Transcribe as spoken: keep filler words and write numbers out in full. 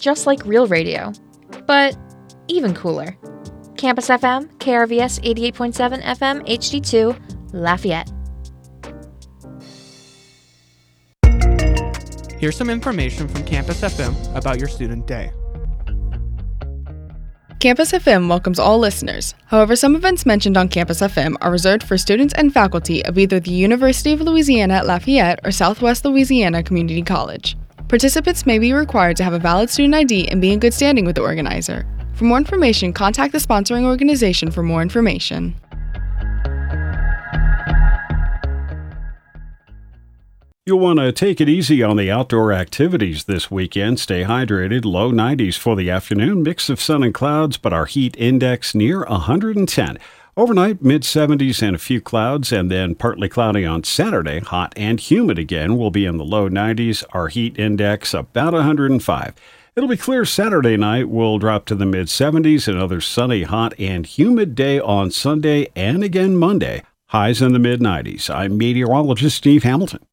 just like real radio, but even cooler. Campus F M, K R V S eighty-eight point seven F M H D two, Lafayette. Here's some information from Campus F M about your student day. Campus F M welcomes all listeners. However, some events mentioned on Campus F M are reserved for students and faculty of either the University of Louisiana at Lafayette or Southwest Louisiana Community College. Participants may be required to have a valid student I D and be in good standing with the organizer. For more information, contact the sponsoring organization for more information. You'll want to take it easy on the outdoor activities this weekend. Stay hydrated. Low nineties for the afternoon. Mix of sun and clouds, but our heat index near one hundred ten. Overnight, mid seventies and a few clouds, and then partly cloudy on Saturday. Hot and humid again. We'll be in the low nineties. Our heat index about one hundred five. It'll be clear Saturday night. We'll drop to the mid seventies. Another sunny, hot, and humid day on Sunday and again Monday. Highs in the mid nineties. I'm meteorologist Steve Hamilton.